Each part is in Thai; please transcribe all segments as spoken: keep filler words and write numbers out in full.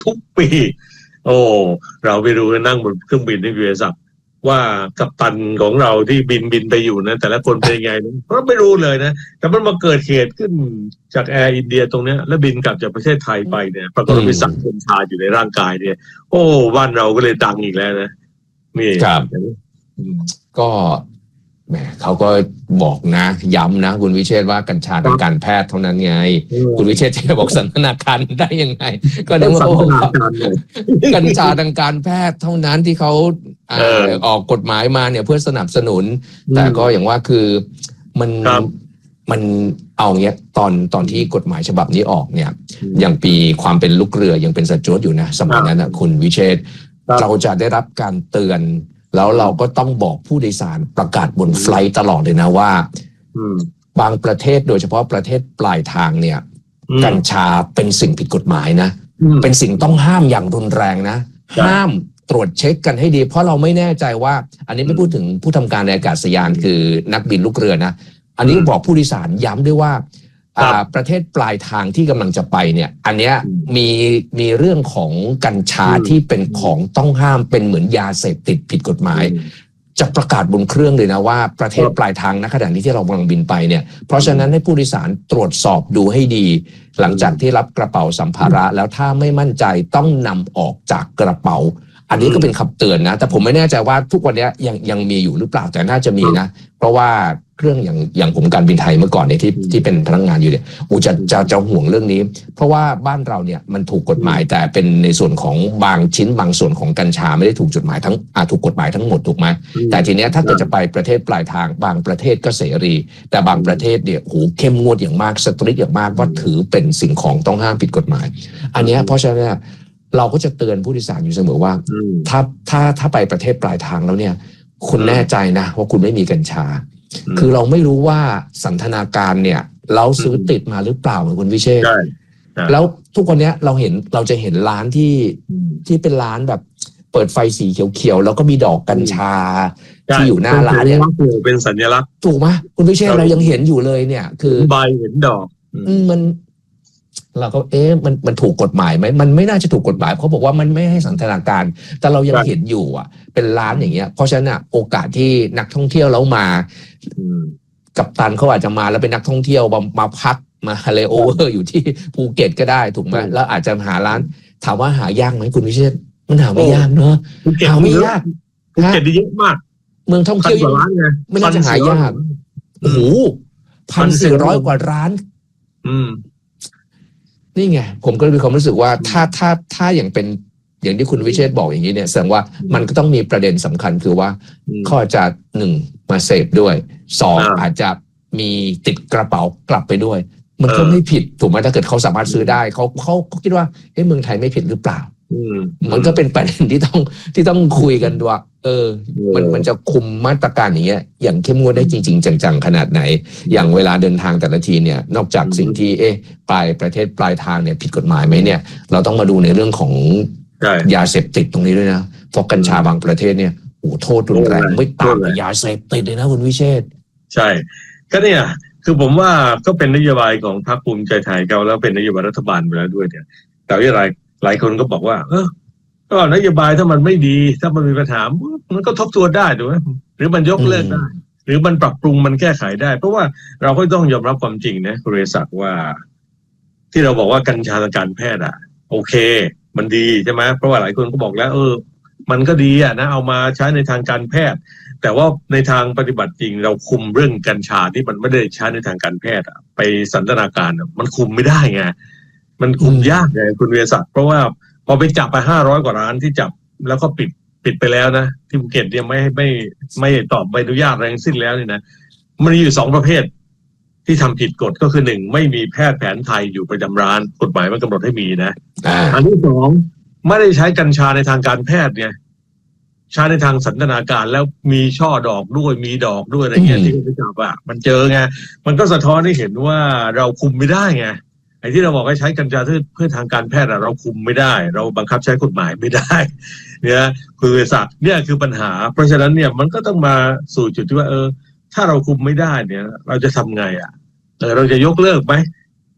ทุกปีโอ้เราไปดูนั่งบนเครื่องบินที่วิทยาศักดิ์ว่ากัปตันของเราที่บินบินไปอยู่นะแต่ละคนเป็นยังไงเราไม่รู้เลยนะแต่มันมาเกิดเหตุขึ้นจากแอร์อินเดียตรงนี้แล้วบินกลับจากประเทศไทยไปเนี่ยปรากฏว่ามีสารกัญชาอยู่ในร่างกายเนี่ยโอ้บ้านเราก็เลยดังอีกแล้วนะนี่ครับก็แหมเขาก็บอกนะย้ำนะคุณวิเชษว่ากัญชาทางการแพทย์เท่านั้นไงคุณวิเชษจะบอกสันทนาการได้ยังไงก็นึกว่ากัญชาทางการแพทย์เท่านั้นที่เขาออกกฎหมายมาเนี่ยเพื่อสนับสนุนแต่ก็อย่างว่าคือมันมันเอาเงี้ยตอนตอนที่กฎหมายฉบับนี้ออกเนี่ยอย่างปีความเป็นลูกเรือยังเป็นสจ๊วตอยู่นะสมัยนั้นนะคุณวิเชษเราจะได้รับการเตือนแล้วเราก็ต้องบอกผู้โดยสารประกาศบนไฟลท์ตลอดเลยนะว่าบางประเทศโดยเฉพาะประเทศปลายทางเนี่ยกัญชาเป็นสิ่งผิดกฎหมายนะเป็นสิ่งต้องห้ามอย่างรุนแรงนะห้ามตรวจเช็คกันให้ดีเพราะเราไม่แน่ใจว่าอันนี้ไม่พูดถึงผู้ทำการในอากาศยานคือนักบินลูกเรือนะอันนี้บอกผู้โดยสารย้ำด้วยว่าประเทศปลายทางที่กำลังจะไปเนี่ยอันเนี้ยมีมีเรื่องของกัญชาที่เป็นของต้องห้ามเป็นเหมือนยาเสพติดผิดกฎหมายจะประกาศบนเครื่องเลยนะว่าประเทศปลายทางณขณะนี้ที่เรากำลังบินไปเนี่ยเพราะฉะนั้นให้ผู้โดยสารตรวจสอบดูให้ดีหลังจากที่รับกระเป๋าสัมภาระแล้วถ้าไม่มั่นใจต้องนำออกจากกระเป๋าอันนี้ก็เป็นคำเตือนนะแต่ผมไม่แน่ใจว่าทุกวันนี้ยังยังมีอยู่หรือเปล่าแต่น่าจะมีนะเพราะว่าเครื่องอย่างอย่างผมการบินไทยเมื่อก่อนเนี่ยที่ที่เป็นพนักงานอยู่เนี่ยอูจะจะจะห่วงเรื่องนี้เพราะว่าบ้านเราเนี่ยมันถูกกฎหมายแต่เป็นในส่วนของบางชิ้นบางส่วนของกัญชาไม่ได้ถูกกฎหมายทั้งอ่าถูกกฎหมายทั้งหมดถูกไหมแต่ทีเนี้ยถ้าเกิดจะไปประเทศปลายทางบางประเทศก็เสรีแต่บางประเทศเนี่ยโหเข้มงวดอย่างมากสตริกอย่างมากว่าถือเป็นสิ่งของต้องห้ามผิดกฎหมายอันเนี้ยเพราะฉะนั้นเราก็จะเตือนผู้โดยสารอยู่เสมอว่าถ้าถ้าถ้าไปประเทศปลายทางแล้วเนี่ยคุณแน่ใจนะว่าคุณไม่มีกัญชาคือเราไม่รู้ว่าสันทนาการเนี่ยเราซื้อติดมาหรือเปล่าเหมือนคุณวิเชษแล้วทุกคนเนี้ยเราเห็นเราจะเห็นร้านที่ที่เป็นร้านแบบเปิดไฟสีเขียวๆแล้วก็มีดอกกัญชาที่อยู่หน้าร้านเนี่ยเป็นสัญลักษณ์ถูกไหมคุณวิเชษเรายังเห็นอยู่เลยเนี่ยคือใบเห็นดอกมันเราก็เอ๊ะมันมันถูกกฎหมายไหมมันไม่น่าจะถูกกฎหมายเพราะบอกว่ามันไม่ให้สันทนาการแต่เรายังเห็นอยู่อ่ะเป็นร้านอย่างเงี้ยเพราะฉะนั้นอ่ะโอกาสที่นักท่องเที่ยวแล้วมากัปตันเขาอาจจะมาแล้วเป็นนักท่องเที่ยวมามาพักมาเลโอเวอร์อยู่ที่ภูเก็ตก็ได้ถูกไหมแล้วอาจจะหาร้านถามว่าหายากไหมคุณวิเชษมันหาไม่ยากเนอะหาไม่ยากภูเก็ตเยอะมากเมืองท่องเที่ยวไม่น่าจะหายากโอ้โหพันสี่ร้อยกว่าร้านอืมนี่ไงผมก็มีความรู้สึกว่าถ้าถ้าถ้าอย่างเป็นอย่างที่คุณวิเชษบอกอย่างนี้เนี่ยแสดงว่ามันก็ต้องมีประเด็นสำคัญคือว่าเขาจะหนึ่งมาเสพด้วยสองอาจจะมีติดกระเป๋ากลับไปด้วยมันก็ไม่ผิดถูกไหมถ้าเกิดเขาสามารถซื้อได้เขาเขาคิดว่าเฮ้ยเมืองไทยไม่ผิดหรือเปล่ามันก็เป็นประเด็นที่ต้องที่ต้องคุยกันว่าเออมันมันจะคุมมาตรการอย่างเงี้ยอย่างเข้มงวดได้จริงๆจังๆขนาดไหนอย่างเวลาเดินทางแต่ละทีเนี่ยนอกจากสิ่งที่เอ๊ะปลายประเทศปลายทางเนี่ยผิดกฎหมายไหมเนี่ยเราต้องมาดูในเรื่องของยาเสพติดตรงนี้ด้วยนะเพราะกัญชาบางประเทศเนี่ยโอ้โทษรุนแรงไม่ต่างกับยาเสพติดเลยนะคุณวิเชษใช่ก็เนี่ยคือผมว่าก็เป็นนโยบายของพรรคภูมิใจไทยเขาแล้วเป็นนโยบายรัฐบาลไปแล้วด้วยเนี่ยแต่ว่าอะไรหลายคนก็บอกว่าเออก็นโยบายถ้ามันไม่ดีถ้ามันมีปัญหามันก็ทบทวนได้ถูกไหมหรือมันยกเลิกได้หรือมันปรับปรุงมันแก้ไขได้เพราะว่าเราก็ต้องยอมรับความจริงนะคุณเรศักดิ์ว่าที่เราบอกว่ากัญชาทางการแพทย์อ่ะโอเคมันดีใช่ไหมเพราะว่าหลายคนก็บอกแล้วเออมันก็ดีอ่ะนะเอามาใช้ในทางการแพทย์แต่ว่าในทางปฏิบัติจริงเราคุมเรื่องกัญชาที่มันไม่ได้ใช้ในทางการแพทย์ไปสันทนาการมันคุมไม่ได้ไงมันคุมยากไงคุณเรศักดิ์เพราะว่าพอไปจับไปห้าร้อยกว่าร้านที่จับแล้วก็ปิดปิดไปแล้วนะที่ภูเก็ตเนี่ยไม่ไม่ไม่ตอบใบอนุญาตอะไรทั้งสิ้นแล้วนี่นะมันมีอยู่สองประเภทที่ทำผิดกฎก็คือหนึ่งไม่มีแพทย์แผนไทยอยู่ประจำร้านกฎหมายมันกำหนดให้มีนะอันที่สองไม่ได้ใช้กัญชาในทางการแพทย์เนี่ยใช้ในทางสันทนาการแล้วมีช่อดอกด้วยมีดอกด้วยอะไรเงี้ยที่เขาจับอ่ะมันเจอไงมันก็สะท้อนให้เห็นว่าเราคุมไม่ได้ไงไอ้ที่เราบอกให้ใช้กัญชาเพื่อทางการแพทย์เราคุมไม่ได้เราบังคับใช้กฎหมายไม่ได้เนี่ยคือสัตว์เนี่ยคือปัญหาเพราะฉะนั้นเนี่ยมันก็ต้องมาสู่จุดที่ว่าเออถ้าเราคุมไม่ได้เนี่ยเราจะทำไงอ่ะเออเราจะยกเลิกไหม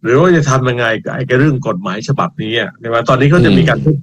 หรือว่าจะทำยังไงกับไอ้เรื่องกฎหมายฉบับนี้อ่ะใช่ไหมตอนนี้เขาจะมีการ